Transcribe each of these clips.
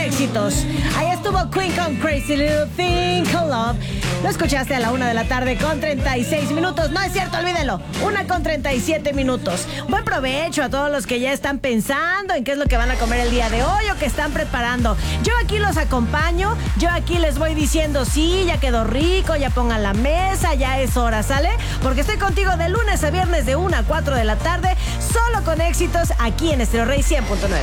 éxitos. Ahí estuvo Queen con Crazy Little Thing Called Love. Lo escuchaste a la 1 de la tarde con 36 minutos. No es cierto, olvídenlo. 1:37. Buen provecho a todos los que ya están pensando en qué es lo que van a comer el día de hoy o que están preparando. Yo aquí los acompaño. Yo aquí les voy diciendo, sí, ya quedó rico, ya pongan la mesa, ya es hora, ¿sale? Porque estoy contigo de lunes a viernes de 1 a 4 de la tarde, solo con éxitos aquí en Estéreo Rey 100.9.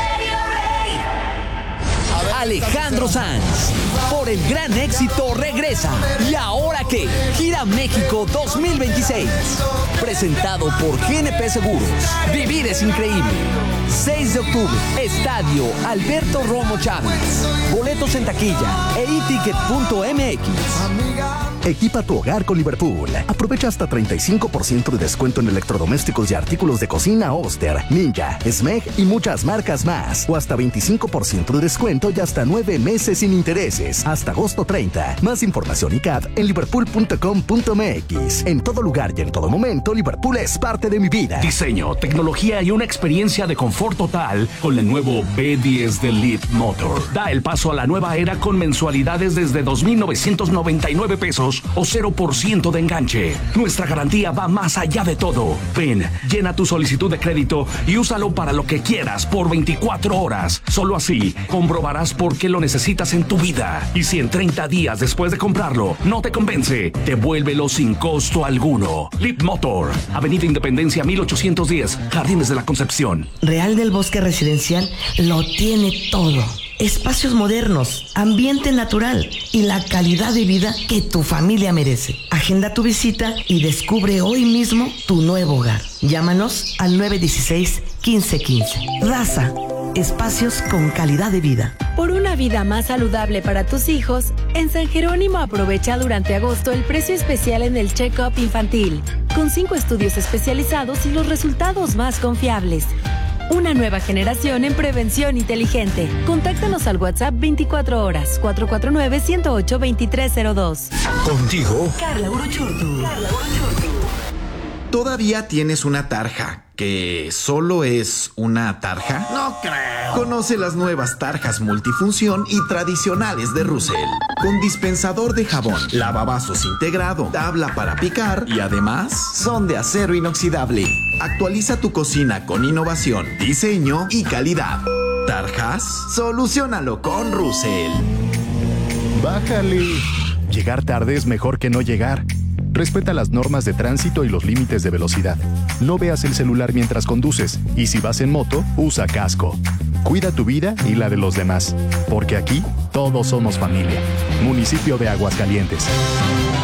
Alejandro Sanz, por el gran éxito regresa. ¿Y ahora qué? Gira México 2026. Presentado por GNP Seguros. Vivir es increíble. 6 de octubre, Estadio Alberto Romo Chávez. Boletos en taquilla e eticket.mx. Equipa tu hogar con Liverpool. Aprovecha hasta 35% de descuento en electrodomésticos y artículos de cocina Oster, Ninja, Smeg y muchas marcas más. O hasta 25% de descuento y hasta 9 meses sin intereses. Hasta agosto 30. Más información y CAD en liverpool.com.mx. En todo lugar y en todo momento, Liverpool es parte de mi vida. Diseño, tecnología y una experiencia de confort total con el nuevo B10 de Leap Motor. Da el paso a la nueva era con mensualidades desde 2,999 pesos o 0% de enganche. Nuestra garantía va más allá de todo. Ven, llena tu solicitud de crédito y úsalo para lo que quieras por 24 horas. Solo así comprobarás por qué lo necesitas en tu vida. Y si en 30 días después de comprarlo no te convence, devuélvelo sin costo alguno. Leap Motor, Avenida Independencia 1810, Jardines de la Concepción. Real del Bosque Residencial lo tiene todo. Espacios modernos, ambiente natural y la calidad de vida que tu familia merece. Agenda tu visita y descubre hoy mismo tu nuevo hogar. Llámanos al 916-1515. Raza, espacios con calidad de vida. Por una vida más saludable para tus hijos, en San Jerónimo aprovecha durante agosto el precio especial en el check-up infantil, con 5 estudios especializados y los resultados más confiables. Una nueva generación en prevención inteligente. Contáctanos al WhatsApp 24 horas 449-108-2302. Contigo, Carla Uruchurtu. ¿Todavía tienes una tarja que solo es una tarja? No creo. Conoce las nuevas tarjas multifunción y tradicionales de Russell. Con dispensador de jabón, lavavasos integrado, tabla para picar y además son de acero inoxidable. Actualiza tu cocina con innovación, diseño y calidad. ¿Tarjas? Soluciónalo con Russell. Bájale. Llegar tarde es mejor que no llegar. Respeta las normas de tránsito y los límites de velocidad. No veas el celular mientras conduces y si vas en moto, usa casco. Cuida tu vida y la de los demás, porque aquí todos somos familia. Municipio de Aguascalientes.